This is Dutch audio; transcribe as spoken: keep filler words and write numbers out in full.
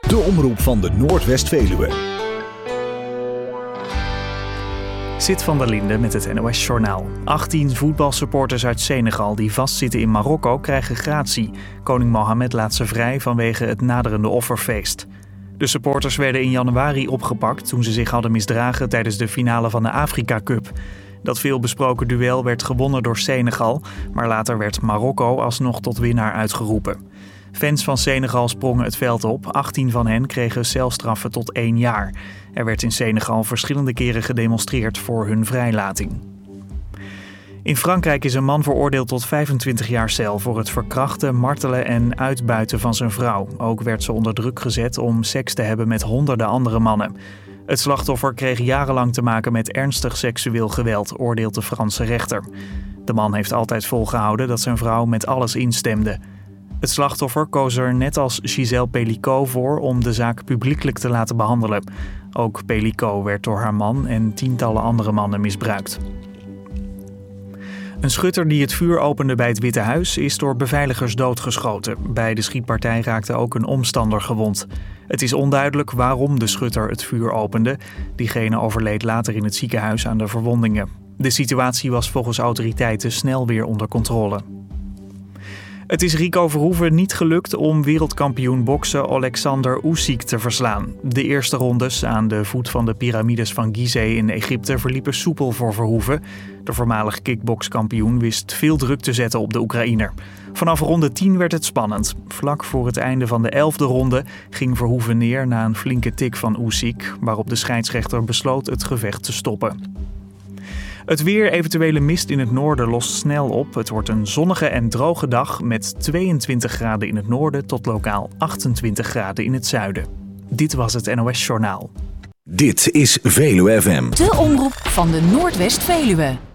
De omroep van de Noordwest-Veluwe. Zit van der Linde met het N O S-journaal. achttien voetbalsupporters uit Senegal die vastzitten in Marokko krijgen gratie. Koning Mohammed laat ze vrij vanwege het naderende offerfeest. De supporters werden in januari opgepakt toen ze zich hadden misdragen tijdens de finale van de Afrika Cup. Dat veelbesproken duel werd gewonnen door Senegal, maar later werd Marokko alsnog tot winnaar uitgeroepen. Fans van Senegal sprongen het veld op. achttien van hen kregen celstraffen tot één jaar. Er werd in Senegal verschillende keren gedemonstreerd voor hun vrijlating. In Frankrijk is een man veroordeeld tot vijfentwintig jaar cel voor het verkrachten, martelen en uitbuiten van zijn vrouw. Ook werd ze onder druk gezet om seks te hebben met honderden andere mannen. Het slachtoffer kreeg jarenlang te maken met ernstig seksueel geweld, oordeelt de Franse rechter. De man heeft altijd volgehouden dat zijn vrouw met alles instemde. Het slachtoffer koos er net als Gisèle Pelicot voor om de zaak publiekelijk te laten behandelen. Ook Pelicot werd door haar man en tientallen andere mannen misbruikt. Een schutter die het vuur opende bij het Witte Huis is door beveiligers doodgeschoten. Bij de schietpartij raakte ook een omstander gewond. Het is onduidelijk waarom de schutter het vuur opende. Diegene overleed later in het ziekenhuis aan de verwondingen. De situatie was volgens autoriteiten snel weer onder controle. Het is Rico Verhoeven niet gelukt om wereldkampioen boksen Alexander Usyk te verslaan. De eerste rondes aan de voet van de piramides van Gizeh in Egypte verliepen soepel voor Verhoeven. De voormalig kickbokskampioen wist veel druk te zetten op de Oekraïner. Vanaf ronde tien werd het spannend. Vlak voor het einde van de elfde ronde ging Verhoeven neer na een flinke tik van Usyk, waarop de scheidsrechter besloot het gevecht te stoppen. Het weer, eventuele mist in het noorden, lost snel op. Het wordt een zonnige en droge dag met tweeëntwintig graden in het noorden tot lokaal achtentwintig graden in het zuiden. Dit was het N O S-journaal. Dit is Veluwe F M. De omroep van de Noordwest-Veluwe.